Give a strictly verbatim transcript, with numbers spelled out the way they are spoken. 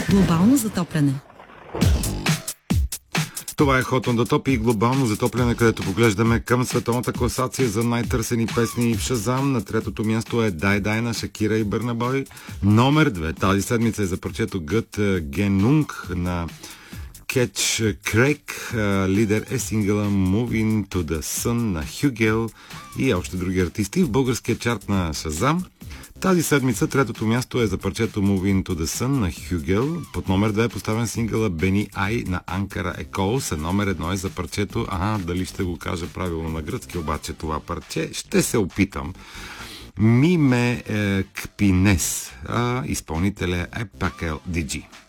Глобално затопляне. Това е Hot on the Top и глобално затопляне, където поглеждаме към световната класация за най-търсени песни в Шазам. На третото място е Дай Дай на Шакира и Бърна Бой. Номер две тази седмица е за парчето Гът Генунг на Кетч Крейг. Лидер е сингъла Moving to the Sun на Хюгел и още други артисти в българския чарт на Шазам. Тази седмица третото място е за парчето Moving to the Sun на Хюгел. Под номер две е поставен сингъла Бени Ай на Анкара Еколс. Номер едно е за парчето, ага, дали ще го кажа правилно на гръцки, обаче това парче, ще се опитам. Миме е, Кпинес, а изпълнителя е Пакел Диджи.